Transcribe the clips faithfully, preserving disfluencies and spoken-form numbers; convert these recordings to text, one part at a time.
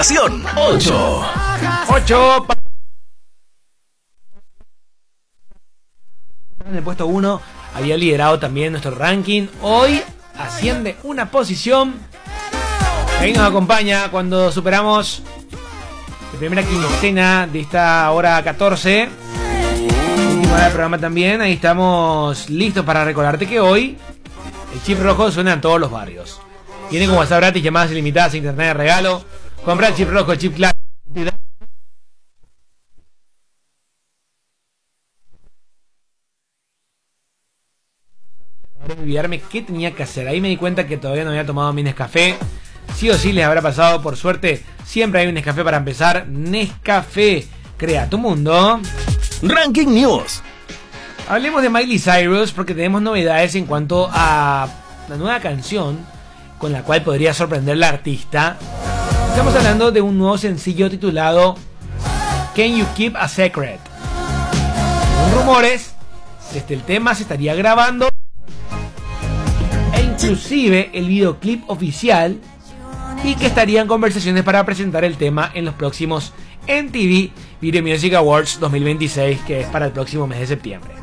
Estación ocho. ocho. En el puesto uno había liderado también nuestro ranking. Hoy asciende una posición. Ahí nos acompaña cuando superamos la primera quincena de esta hora catorce. Última hora del programa también. Ahí estamos listos para recordarte que hoy el chip rojo suena en todos los barrios. Viene con WhatsApp gratis, llamadas ilimitadas, internet de regalo. Compra el chip rojo, el chip clásico. Olvidarme qué tenía que hacer. Ahí me di cuenta que todavía no había tomado mi Nescafé. Sí o sí les habrá pasado, por suerte. Siempre hay un Nescafé para empezar. Nescafé, crea tu mundo. Ranking News. Hablemos de Miley Cyrus porque tenemos novedades en cuanto a la nueva canción con la cual podría sorprender la artista. Estamos hablando de un nuevo sencillo titulado Can You Keep a Secret. Según rumores, este, el tema se estaría grabando e inclusive el videoclip oficial, y que estarían conversaciones para presentar el tema en los próximos M T V Video Music Awards dos mil veintiséis, que es para el próximo mes de septiembre.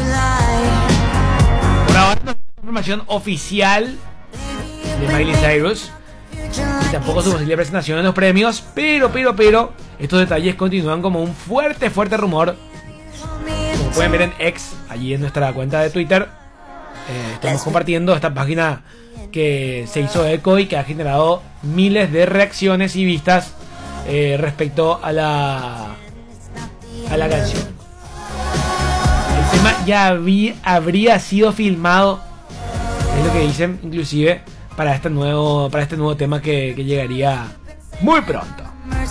Por ahora no hay información oficial de Miley Cyrus y tampoco su posible presentación en los premios, pero, pero, pero estos detalles continúan como un fuerte, fuerte rumor. Como pueden ver en X, allí en nuestra cuenta de Twitter, eh, estamos compartiendo esta página que se hizo eco y que ha generado miles de reacciones y vistas eh, respecto a la a la canción. El tema ya había, habría sido filmado, es lo que dicen, inclusive para este nuevo para este nuevo tema que, que llegaría muy pronto.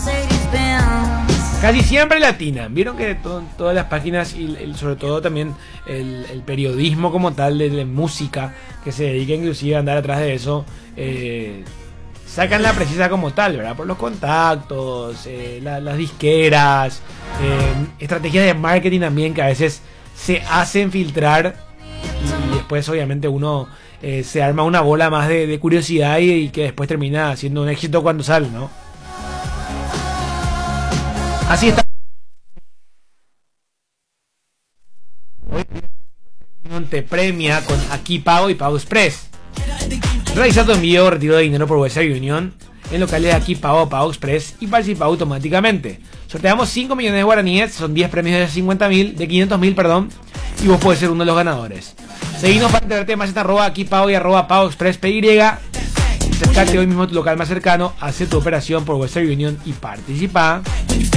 Casi siempre latina. Vieron que to, todas las páginas y el, sobre todo también el, el periodismo como tal de, de música que se dedica inclusive a andar atrás de eso, eh, sacan la precisa como tal, ¿verdad? Por los contactos, eh, la, las disqueras, eh, estrategias de marketing también que a veces se hacen filtrar y, y después obviamente uno eh, se arma una bola más de, de curiosidad y, y que después termina siendo un éxito cuando sale, ¿no? Así está. Hoy te premia con Aquí Pago y Pago Express. Realiza tu envío o retiro de dinero por Western Union en locales de Aquí Pago o Pago Express y participa automáticamente. Sorteamos cinco millones de guaraníes, son diez premios de cincuenta mil, de quinientos mil, perdón, y vos podés ser uno de los ganadores. Seguinos para enterarte más en arroba Aquí Pago y arroba Pago Express P Y. Acercate hoy mismo a tu local más cercano, hace tu operación por Western Union y participa.